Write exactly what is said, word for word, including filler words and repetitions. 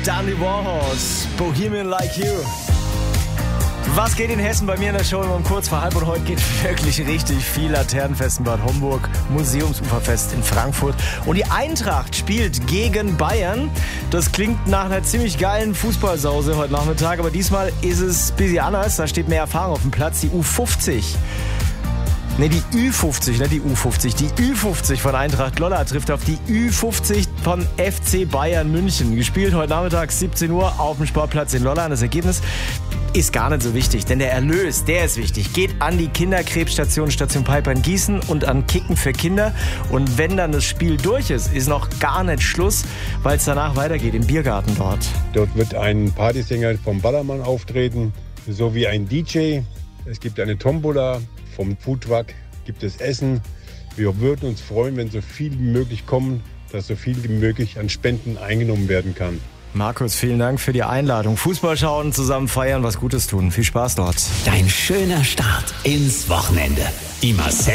Dandy Warhols, Bohemian Like You. Was geht in Hessen bei mir in der Show immer um kurz vor halb und heute geht wirklich richtig viel. Laternenfest in Bad Homburg, Museumsuferfest in Frankfurt und die Eintracht spielt gegen Bayern. Das klingt nach einer ziemlich geilen Fußballsause heute Nachmittag, aber diesmal ist es ein bisschen anders. Da steht mehr Erfahrung auf dem Platz, die U fünfzig. Ne, die Ü fünfzig, nicht die U fünfzig. Die Ü fünfzig von Eintracht Lolla trifft auf die Ü fünfzig von F C Bayern München. Gespielt heute Nachmittag siebzehn Uhr auf dem Sportplatz in Lolla. Und das Ergebnis ist gar nicht so wichtig, denn der Erlös, der ist wichtig. Geht an die Kinderkrebsstation Station Piper in Gießen und an Kicken für Kinder. Und wenn dann das Spiel durch ist, ist noch gar nicht Schluss, weil es danach weitergeht im Biergarten dort. Dort wird ein Partysänger vom Ballermann auftreten, sowie ein D J. Es gibt eine Tombola. Vom Foodtruck gibt es Essen. Wir würden uns freuen, wenn so viel wie möglich kommen, dass so viel wie möglich an Spenden eingenommen werden kann. Markus, vielen Dank für die Einladung. Fußball schauen, zusammen feiern, was Gutes tun. Viel Spaß dort. Dein schöner Start ins Wochenende. Die Marcel